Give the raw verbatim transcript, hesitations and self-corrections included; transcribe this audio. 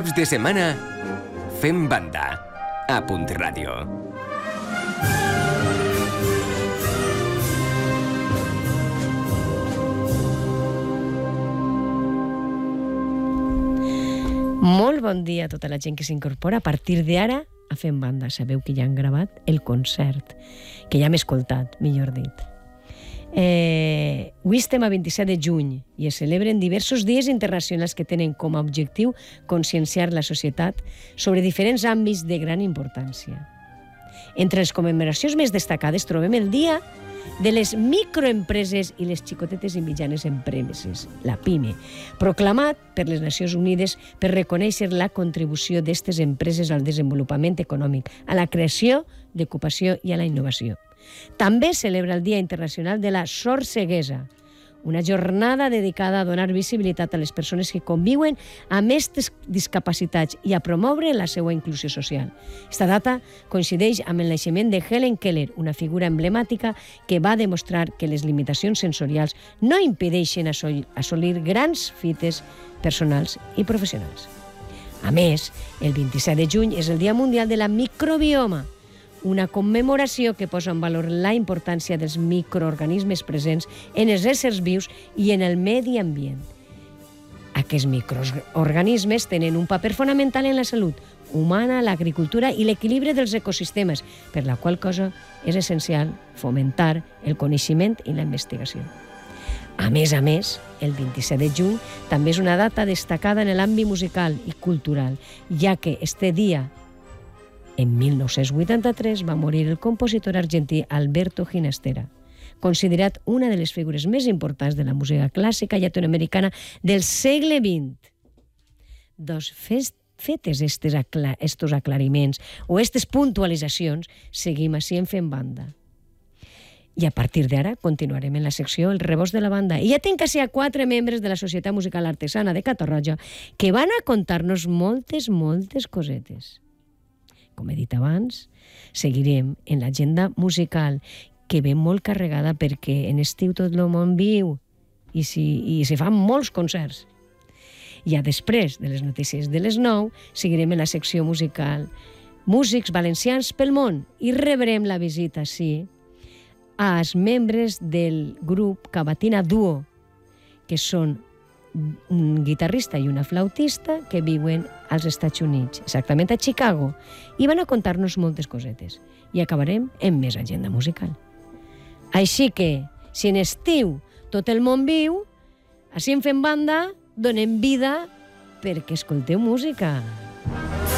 caps de setmana fem banda a Punt Ràdio. Molt bon dia a tota la gent que s'incorpora a partir d'ara a Fem Banda. Sabeu que ja han gravat el concert, que ja hem escoltat, millor dit. Eh, avui estem a vint-i-set de juny i es celebren diversos dies internacionals que tenen com a objectiu conscienciar la societat sobre diferents àmbits de gran importància. Entre les commemoracions més destacades trobem el Dia de les microempreses i les xicotetes i mitjanes empreses, la PIME, proclamat per les Nacions Unides per reconèixer la contribució d'aquestes empreses al desenvolupament econòmic, a la creació d'ocupació i a la innovació. També celebra el Dia Internacional de la Sordceguesa, una jornada dedicada a donar visibilitat a les persones que conviuen amb aquestes discapacitats i a promoure la seva inclusió social. Esta data coincideix amb el naixement de Helen Keller, una figura emblemàtica que va demostrar que les limitacions sensorials no impedeixen assolir grans fites personals i professionals. A més, el vint-i-set de juny és el Dia Mundial de la Microbioma, una commemoració que posa en valor la importància dels microorganismes presents en els éssers vius i en el medi ambient. Aquests microorganismes tenen un paper fonamental en la salut humana, l'agricultura i l'equilibri dels ecosistemes, per la qual cosa és essencial fomentar el coneixement i la investigació. A més a més, el vint-i-set de juny també és una data destacada en l'àmbit musical i cultural, ja que este dia, en mil nou-cents vuitanta-tres, va morir el compositor argentí Alberto Ginastera, considerat una de les figures més importants de la música clàssica llatinoamericana del segle vint. Doncs fetes estos aclariments o aquestes puntualitzacions, seguim així en Fem Banda. I a partir d'ara continuarem en la secció El rebost de la banda. I ja tinc quasi a quatre membres de la Societat Musical Artesana de Catarroja que van a contar-nos moltes, moltes cosetes. Com he dit abans, seguirem en l'agenda musical que ve molt carregada perquè en estiu tot el món viu i si, i si fan molts concerts. Ja després de les notícies de les nou, seguirem en la secció musical Músics Valencians pel Món i rebrem la visita, sí, als membres del grup Cavatina Duo, que són un guitarrista i una flautista que viuen als Estats Units, exactament a Chicago, i van a contar-nos moltes cosetes. I acabarem amb més agenda musical. Així que, si en estiu tot el món viu, així en Fem Banda donem vida perquè escolteu música.